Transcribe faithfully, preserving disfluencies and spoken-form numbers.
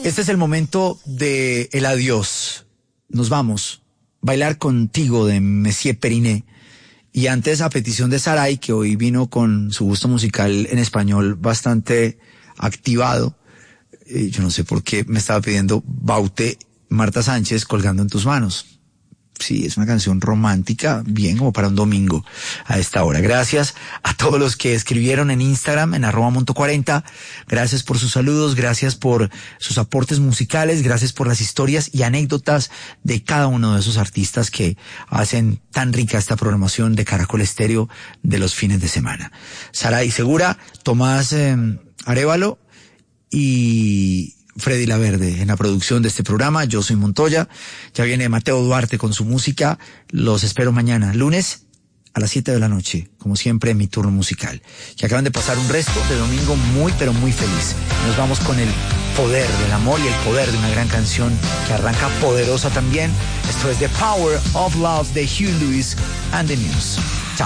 Este es el momento de el adiós. Nos vamos. Bailar contigo de Messier Periné. Y antes, a petición de Saray, que hoy vino con su gusto musical en español bastante activado, eh, yo no sé por qué me estaba pidiendo Baute, Marta Sánchez, Colgando en tus manos. Sí, es una canción romántica, bien como para un domingo a esta hora. Gracias a todos los que escribieron en Instagram, en arroba monto cuarenta. Gracias por sus saludos, gracias por sus aportes musicales, gracias por las historias y anécdotas de cada uno de esos artistas que hacen tan rica esta programación de Caracol Estéreo de los fines de semana. Saray Segura, Tomás eh, Arévalo y Freddy Laverde en la producción de este programa. Yo soy Montoya. Ya viene Mateo Duarte con su música. Los espero mañana, lunes a las siete de la noche, como siempre en mi turno musical. Que acaban de pasar un resto de domingo muy pero muy feliz. Nos vamos con el poder del amor y el poder de una gran canción que arranca poderosa también. Esto es The Power of Love de Huey Lewis and the News.